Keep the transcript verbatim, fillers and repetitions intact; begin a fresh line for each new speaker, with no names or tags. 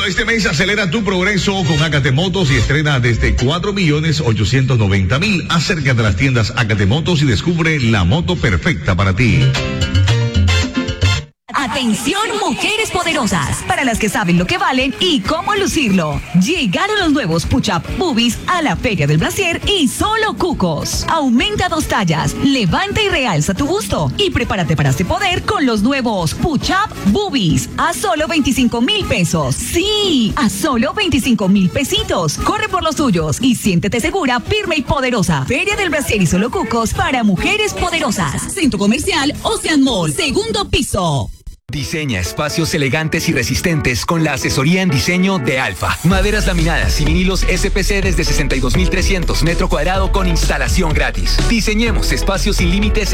este mes acelera tu progreso con Acate Motos y estrena desde cuatro millones ochocientos noventa mil. Acércate a las tiendas Acate Motos y descubre la moto perfecta para ti.
Atención, mujeres poderosas, para las que saben lo que valen y cómo lucirlo. Llegaron los nuevos Push-Up Boobies a la Feria del Brasier y solo cucos. Aumenta dos tallas, levanta y realza tu busto y prepárate para este poder con los nuevos Push-Up Boobies a solo veinticinco mil pesos. Sí, a solo veinticinco mil pesitos. Corre por los tuyos y siéntete segura, firme y poderosa. Feria del Brasier y solo cucos para mujeres poderosas. Centro Comercial Ocean Mall, segundo piso.
Diseña espacios elegantes y resistentes con la asesoría en diseño de Alfa. Maderas laminadas y vinilos S P C desde sesenta y dos mil trescientos metro cuadrado con instalación gratis. Diseñemos espacios sin límites